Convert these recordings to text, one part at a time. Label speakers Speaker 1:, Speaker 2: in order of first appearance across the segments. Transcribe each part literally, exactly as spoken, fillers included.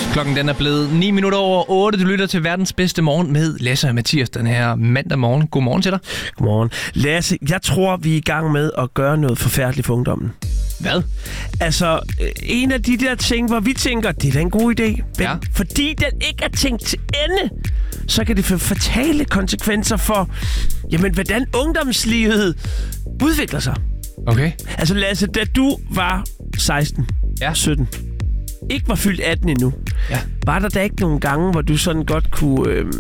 Speaker 1: Klokken den er blevet ni minutter over otte. Du lytter til verdens bedste morgen med Lasse og Mathias den her mandag morgen. Godmorgen til dig.
Speaker 2: Godmorgen. Lasse, jeg tror, vi er i gang med at gøre noget forfærdeligt for ungdommen.
Speaker 1: Hvad?
Speaker 2: Altså, en af de der ting, hvor vi tænker, det er da en god idé. Men
Speaker 1: ja.
Speaker 2: Fordi den ikke er tænkt til ende, så kan det få fatale konsekvenser for, jamen, hvordan ungdomslivet udvikler sig.
Speaker 1: Okay.
Speaker 2: Altså, Lasse, da du var seksten,
Speaker 1: ja.
Speaker 2: sytten, ikke var fyldt atten endnu,
Speaker 1: ja.
Speaker 2: var der da ikke nogle gange, hvor du sådan godt kunne... Øh,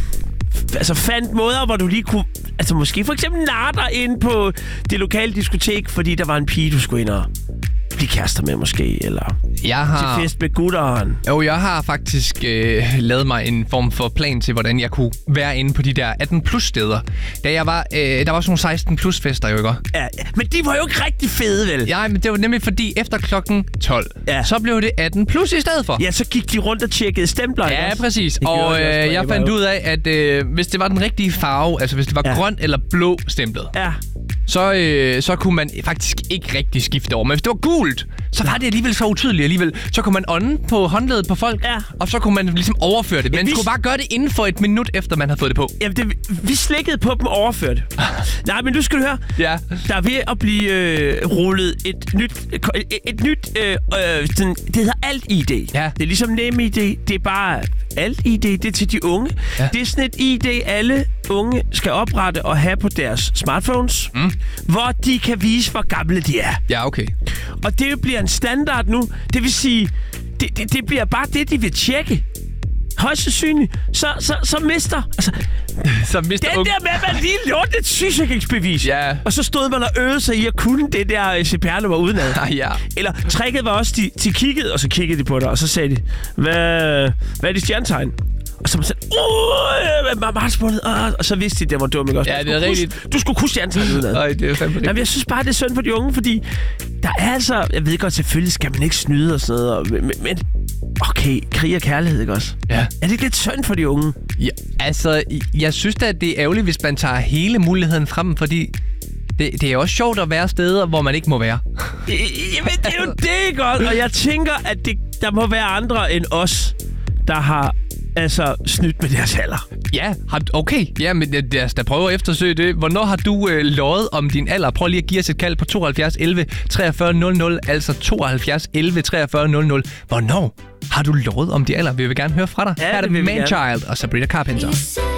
Speaker 2: altså fandt måder, hvor du lige kunne... Altså måske for eksempel narre dig ind på det lokale diskotek, fordi der var en pige, du skulle ind og blive kærester med måske, eller
Speaker 1: jeg har...
Speaker 2: til fest med gutteren.
Speaker 1: Jo, jeg har faktisk øh, lavet mig en form for plan til, hvordan jeg kunne være inde på de der atten plus steder. Da jeg var... Øh, der var sådan nogle seksten plus fester jo, ikke?
Speaker 2: Ja, men de var jo ikke rigtig fede, vel?
Speaker 1: Ja, men det var nemlig fordi, efter klokken tolv, ja. så blev det atten plus i stedet for.
Speaker 2: Ja, så gik de rundt og tjekkede stempler.
Speaker 1: Ja,
Speaker 2: også.
Speaker 1: præcis. Og øh, jeg, jeg fandt ud af, at øh, hvis det var den rigtige farve, altså hvis det var ja. grøn eller blå stemplet,
Speaker 2: ja.
Speaker 1: så, øh, så kunne man faktisk ikke rigtig skifte over. Men hvis det var gult, så var det alligevel så utydeligt alligevel. Så kunne man ånde på håndledet på folk, ja. og så kunne man ligesom overføre det. Men man vi... skulle bare gøre det inden for et minut efter, man havde fået det på.
Speaker 2: Jamen, det, vi slikkede på dem og overførte. Nej, men du skal høre.
Speaker 1: Ja.
Speaker 2: Der er ved at blive øh, rullet et nyt... Et, et nyt... Øh, øh, sådan, det hedder Alt-I D.
Speaker 1: Ja.
Speaker 2: Det er ligesom Nem-I D. Det er bare Alt-I D. Det er til de unge. Ja. Det er sådan et I D, alle unge skal oprette og have på deres smartphones, mm. hvor de kan vise, hvor gamle de er.
Speaker 1: Ja, okay.
Speaker 2: Og det bliver en standard nu. Det vil sige, det, det, det bliver bare det, de vil tjekke. Højst sandsynligt. Så, så, så mister... Altså,
Speaker 1: så mister
Speaker 2: den unge... der med, at man lige lånte et sygesikringsbevis.
Speaker 1: Ja.
Speaker 2: Og så stod man og øvede sig i at kunne det der C P R-nummer udenad.
Speaker 1: ja.
Speaker 2: Eller tricket var også, de, de kiggede, og så kiggede de på dig, og så sagde de, hvad, hvad er dit stjernetegn? Og så man sagde, åh, Mars-måned, og så vidste de, at det var dumt, ikke også?
Speaker 1: Ja, det er rigtigt.
Speaker 2: Du skulle kunne stjernetegn udenad.
Speaker 1: Nej, det er fandme det.
Speaker 2: Jamen, jeg synes bare, det er synd for de unge, fordi der er altså... Jeg ved godt, selvfølgelig skal man ikke snyde og sådan noget, og, men, men okay, krig og kærlighed, ikke også?
Speaker 1: Ja. Er
Speaker 2: det ikke lidt synd for de unge?
Speaker 1: Ja, altså, jeg synes da, at det er ærgerligt, hvis man tager hele muligheden frem, fordi det, det er også sjovt at være steder, hvor man ikke må være.
Speaker 2: Jamen, det er jo det, godt. Og jeg tænker, at det, der må være andre end os, der har altså snydt med deres alder.
Speaker 1: Ja, okay. Ja, men lad os da prøve at eftersøge det. Hvornår har du øh, løjet om din alder? Prøv lige at give os et kald på tooghalvfjerds elleve treogfyrre nul nul, altså tooghalvfjerds elleve treogfyrre nul nul. Hvornår har du løjet om din alder? Vi vil gerne høre fra dig.
Speaker 2: Ja,
Speaker 1: her er det, det Manchild og Sabrina Carpenter.